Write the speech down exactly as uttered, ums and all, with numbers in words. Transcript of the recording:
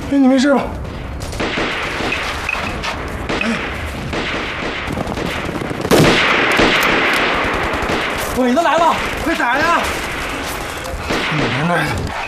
哎，你没事吧？哎，鬼子来了，快打呀！你们那。